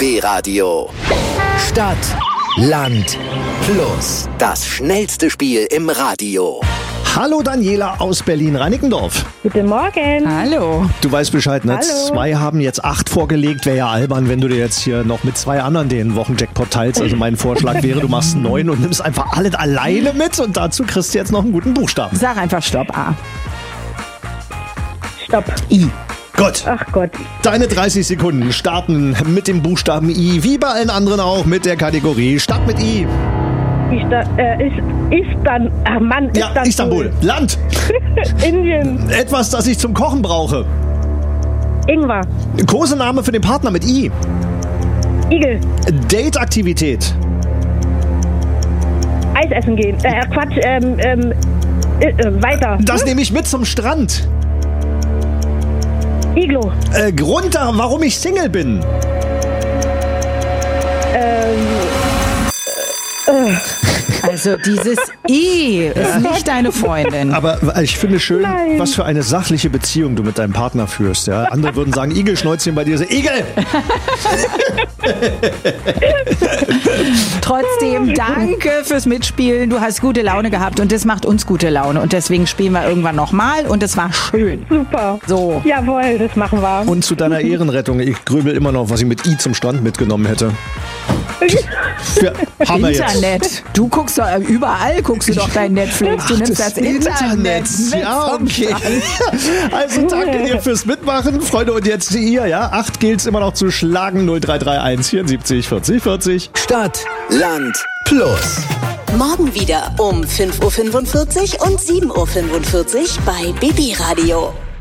BB Radio. Stadt, Land, Plus. Das schnellste Spiel im Radio. Hallo Daniela aus Berlin-Reinickendorf. Guten Morgen. Hallo. Du weißt Bescheid, ne? Hallo. 2 haben jetzt 8 vorgelegt. Wäre ja albern, wenn du dir jetzt hier noch mit 2 anderen den Wochenjackpot teilst. Also mein Vorschlag wäre, du machst 9 und nimmst einfach alles alleine mit. Und dazu kriegst du jetzt noch einen guten Buchstaben. Sag einfach Stopp, A. Stopp. I. Gut. Ach Gott. Deine 30 Sekunden starten mit dem Buchstaben I. Wie bei allen anderen auch mit der Kategorie Stadt mit I. Istanbul. Land. Indien. Etwas, das ich zum Kochen brauche. Ingwer. Kosename für den Partner mit I. Igel. Date-Aktivität. Eis essen gehen. Weiter. Das nehme ich mit zum Strand. Iglo. Grund, warum ich Single bin. Also dieses I ist nicht deine Freundin. Aber ich finde schön, Nein. was für eine sachliche Beziehung du mit deinem Partner führst. Ja? Andere würden sagen, Igelschnäuzchen, bei dir ist Igel. Trotzdem, danke fürs Mitspielen. Du hast gute Laune gehabt und das macht uns gute Laune. Und deswegen spielen wir irgendwann nochmal und es war schön. Super. So. Jawohl, das machen wir. Und zu deiner Ehrenrettung, ich grübel immer noch, was ich mit I zum Strand mitgenommen hätte. Ja, haben wir jetzt. Internet. Du guckst doch überall, guckst du doch dein Netflix. Du nimmst das Internet mit Ja, vom okay. Strand. Also danke dir fürs Mitmachen, Freunde. Und jetzt hier, ja, 8 gilt's immer noch zu schlagen. 0331 74 40 40. Stadt, Land, Plus. Morgen wieder um 5.45 Uhr und 7.45 Uhr bei BB Radio.